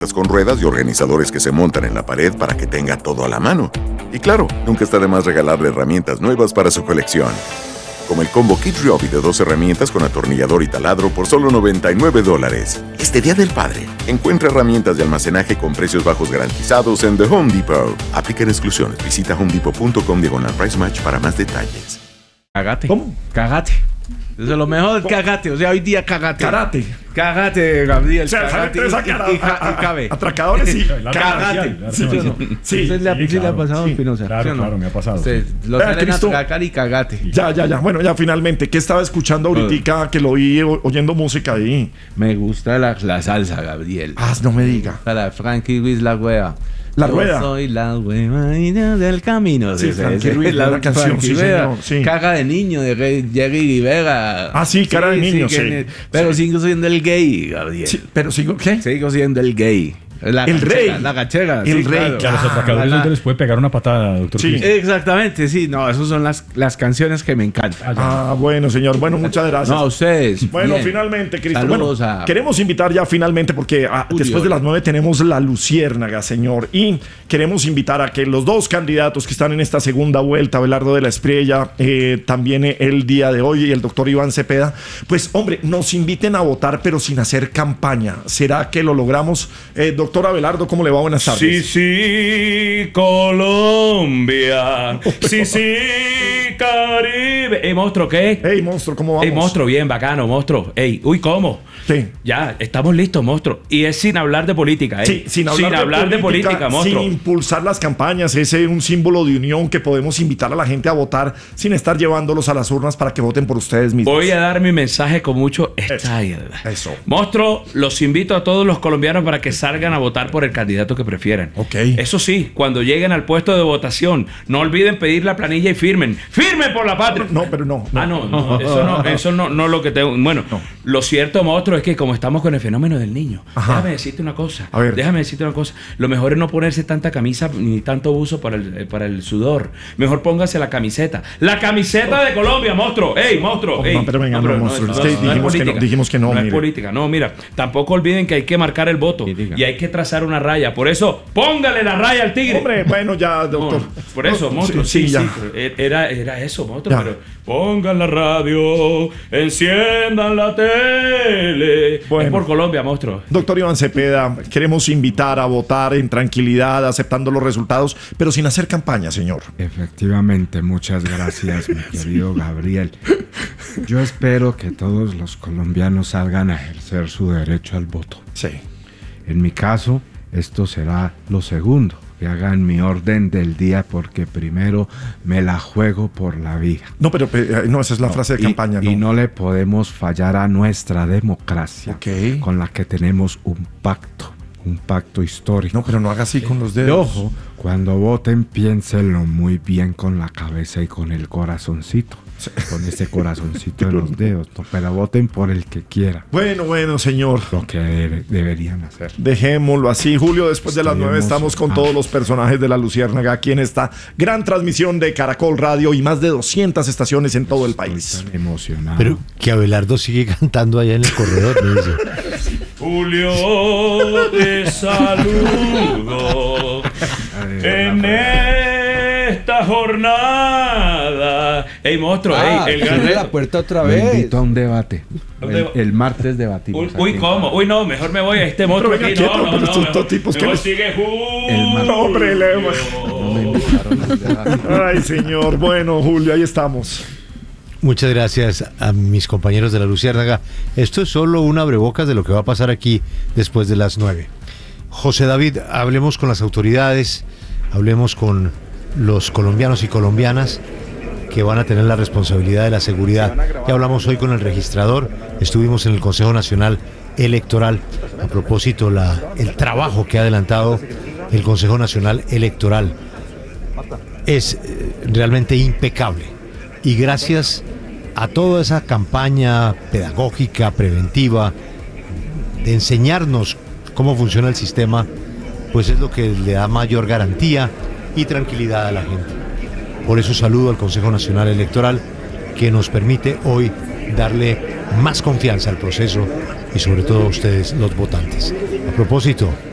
con ruedas y organizadores que se montan en la pared para que tenga todo a la mano. Y claro, nunca está de más regalarle herramientas nuevas para su colección. Como el combo Kid Ryobi de 2 herramientas con atornillador y taladro por solo $99. Este Día del Padre, encuentra herramientas de almacenaje con precios bajos garantizados en The Home Depot. Aplican exclusiones. Visita homedepot.com/price match para más detalles. Cagate. ¿Cómo? Cagate. Eso es lo mejor, cagate. O sea, hoy día cagate. Karate. Cagate, Gabriel. O sea, Cagate sale y cabe. atracadores y Cagate. Sí, Sí, sí, le ha pasado a Espinosa. Claro, me ha pasado. Ustedes lo Vea, salen a Cristo. tragar y cagate. Ya. Bueno, ya finalmente. ¿Qué estaba escuchando ahorita que lo oí oyendo música ahí? Me gusta la salsa, Gabriel. Ah, no me diga. La de Frankie Ruiz La Hueva. La Yo Rueda. soy la hueva del camino. Sí, Frankie Ruiz, la buena canción, Frankie sí, Rueda. señor, sí. Caga de niño de Jerry Rivera. Ah, sí, cara de niño, sí. Pero sigo siendo el gay, Gabriel. Sí, pero sigo, ¿qué? Sigo siendo el gay. El gachera, rey. La gachera. El sí, rey, A los atracadores no les puede pegar una patada, doctor. Sí. Cristo. Exactamente, sí. No, esas son las canciones que me encantan. Ah, bueno, señor. Bueno, muchas gracias. No, a ustedes. Bueno, bien. finalmente, Cristo. Saludos Bueno, a queremos invitar ya finalmente, porque después de las 9 tenemos la Luciérnaga, señor. Y queremos invitar a que los dos candidatos que están en esta segunda vuelta, Abelardo de la Espriella, también el día de hoy, y el doctor Iván Cepeda, pues, hombre, nos inviten a votar, pero sin hacer campaña. ¿Será que lo logramos? Doctor Abelardo, ¿cómo le va? Buenas tardes. Sí, Colombia. Sí, Caribe. Ey, monstruo, ¿qué? Hey, monstruo, ¿cómo vamos? Ey, monstruo, bien, bacano, monstruo. Ey, uy, ¿cómo? Sí. Ya, estamos listos, monstruo. Y es sin hablar de política, Sí, sin hablar de política, monstruo. sin impulsar las campañas, ese es un símbolo de unión que podemos invitar a la gente a votar sin estar llevándolos a las urnas para que voten por ustedes mismos. Voy a dar mi mensaje con mucho style. Eso. Monstruo, los invito a todos los colombianos para que salgan a votar por el candidato que prefieran. Ok. Eso sí, cuando lleguen al puesto de votación, no olviden pedir la planilla y firmen. ¡Firmen por la patria! No, pero no. Eso no es lo que tengo. Bueno, lo cierto, monstruo, es que como estamos con el fenómeno del niño, Ajá. déjame decirte una cosa. A ver. Lo mejor es no ponerse tanta camisa ni tanto uso para el sudor. Mejor póngase la camiseta. ¡La camiseta de Colombia, monstruo! ¡Ey, monstruo! Ey, No, pero venga, pero no, monstruo. Es no que es dijimos que no, No es mire. política. No, mira, tampoco olviden que hay que marcar el voto y hay que trazar una raya. Por eso, póngale la raya al tigre. Hombre, bueno, ya, doctor. No, por eso, No, monstruo, sí, sí, ya. Era eso, monstruo, Ya. pero pongan la radio, enciendan la tele. Bueno. Es por Colombia, monstruo. Doctor Iván Cepeda, queremos invitar a votar en tranquilidad, aceptando los resultados, pero sin hacer campaña, señor. Efectivamente, muchas gracias, mi querido Gabriel. Yo espero que todos los colombianos salgan a ejercer su derecho al voto. Sí. En mi caso, esto será lo segundo, que hagan mi orden del día porque primero me la juego por la vida. No, pero no, esa es la frase de campaña, Y no le podemos fallar a nuestra democracia, Ok. con la que tenemos un pacto histórico. No, pero no haga así con los Y dedos. ojo, cuando voten, piénsenlo muy bien con la cabeza y con el corazoncito. Con ese corazoncito en los dedos. No, pero voten por el que quiera. Bueno, señor. Lo que deberían hacer. Dejémoslo así. Julio, después de las 9 estamos con todos los personajes de la Luciérnaga aquí en esta gran transmisión de Caracol Radio y más de 200 estaciones en todo el país. Estoy tan emocionado. Pero que Abelardo sigue cantando allá en el corredor. ¿No? Julio, te saludo en esta jornada. Ey, monstruo, ey, el cierre gran... la puerta otra Lo vez. invito a un debate. El martes debatimos. Uy, aquí. ¿cómo? Uy, no, mejor me voy a este monstruo Pero aquí. venga, No, quieto, no, pero no. estos dos tipos que mejor les- sigue El Julio. No, hombre, No me invitaron al debate. Ay, señor. Bueno, Julio, ahí estamos. Muchas gracias a mis compañeros de la Luciérnaga. Esto es solo un abrebocas de lo que va a pasar aquí después de las 9. José David, hablemos con las autoridades, hablemos con los colombianos y colombianas que van a tener la responsabilidad de la seguridad. Ya hablamos hoy con el registrador, estuvimos en el Consejo Nacional Electoral. A propósito, el trabajo que ha adelantado el Consejo Nacional Electoral es realmente impecable. Y gracias a toda esa campaña pedagógica, preventiva, de enseñarnos cómo funciona el sistema, pues es lo que le da mayor garantía y tranquilidad a la gente. Por eso saludo al Consejo Nacional Electoral, que nos permite hoy darle más confianza al proceso y sobre todo a ustedes, los votantes. A propósito,